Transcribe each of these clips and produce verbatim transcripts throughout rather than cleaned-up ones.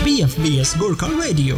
बीएफबीएस Gorkha radio.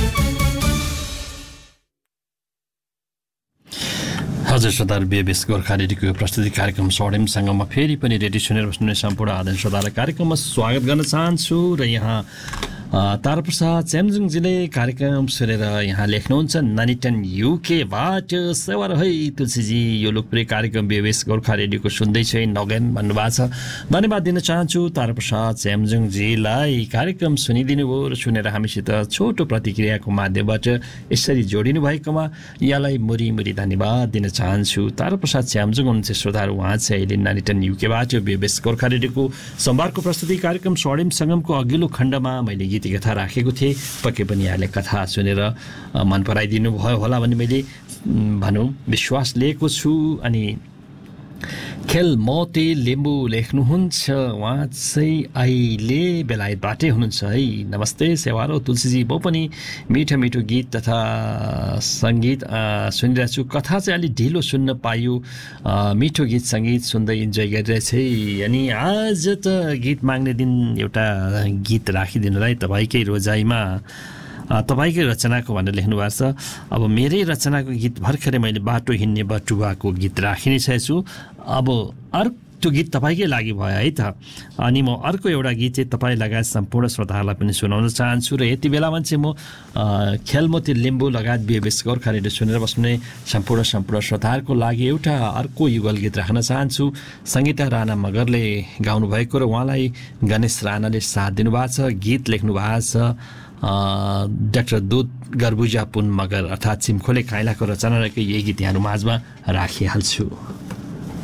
हजुर श्रोताहरू, बीएफबीएस गोर्खा रेडियोको प्रस्तुति कार्यक्रम सौडेमसँगमा फेरि पनि रेडियो सुनेर बस्नुहुने सम्पूर्ण आदरणीय श्रोतालाई कार्यक्रममा स्वागत गर्न चाहन्छु। र यहाँ ताराप्रसाद च्याम्जुङजीले कार्यक्रम सुनेर यहाँ लेख्नुहुन्छ नानीटन युकेबाट सेवा है तुलसीजी, यो लोकप्रिय कार्यक्रम बीएफबीएस गोर्खा रेडियोको सुन्दैछु नगेन भन्नुभएको छ। धन्यवाद दिन चाहन्छु ताराप्रसाद च्याम्जुङजीलाई, कार्यक्रम सुनिदिनु भयो र सुनेर हामीसित छोटो प्रतिक्रियाको माध्यमबाट यसरी जोडिनु भएकोमा यहाँलाई मुरी मुरी धन्यवाद दिन चाहन्छु। ताराप्रसाद च्याम्जुङ हुनुहुन्छ श्रोताहरू, उहाँ चाहिँ अहिले नानीटन युकेबाट बीएफबीएस गोर्खा रेडियोको सोमबारको प्रस्तुति कार्यक्रम स्वर्णिम सङ्गमको अघिल्लो खण्डमा मैले गीत कथा राखेको थिएँ। पक्कै पनि यहाँले कथा सुनेर मन पराइदिनु भयो होला भन्ने मैले भनौँ विश्वास लिएको छु। अनि खेल मोते लिम्बू लेख्नुहुन्छ, उहाँ चाहिँ अहिले बेलायतबाटै हुनुहुन्छ है। नमस्ते सेवारो तुलसीजी, म पनि मिठो मिठो गीत तथा सङ्गीत सुनिरहेको छु। कथा चाहिँ अलिक ढिलो सुन्न पायो, मिठो गीत सङ्गीत सुन्दै इन्जोय गरिरहेछ है। अनि आज त गीत माग्ने दिन एउटा गीत राखिदिनु है तपाईँकै रोजाइमा, तपाईँकै रचनाको भनेर लेख्नु भएको छ। अब मेरै रचनाको गीत भर्खरै मैले बाटो हिँड्ने बटुवाको गीत राखिनै सकेको छु। अब अर्को गीत तपाईँकै लागि भयो है त। अनि म अर्को एउटा गीत चाहिँ तपाईँ लगायत सम्पूर्ण श्रोताहरूलाई पनि सुनाउन चाहन्छु। र यति बेलामा चाहिँ म खेलमोती लिम्बू लगायत बीएफबीएस गोर्खा रेडियो सुनेर बस्ने सम्पूर्ण सम्पूर्ण श्रोताहरूको लागि एउटा अर्को युगल गीत राख्न चाहन्छु। सङ्गीता राणा मगरले गाउनुभएको र उहाँलाई गणेश राणाले साथ दिनुभएको छ। गीत लेख्नु भएको छ डाक्टर दुध गर्बुजा पुन मगर अर्थात् चिम्खोले काइलाको रचना रहेको यही गीत यहाँहरू माझमा राखिहाल्छु।